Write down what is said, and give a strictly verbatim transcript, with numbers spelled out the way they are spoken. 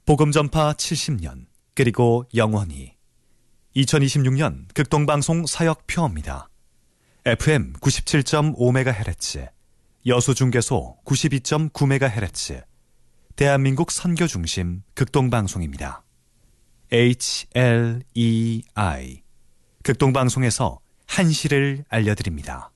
복음전파 칠십 년, 그리고 영원히. 이천이십육 년 극동방송 사역표입니다. 에프엠 구십칠 점 오 메가헤르츠, 여수중개소 구십이 점 구 메가헤르츠, 대한민국 선교중심 극동방송입니다. 에이치 엘 이 아이, 극동방송에서 한시를 알려드립니다.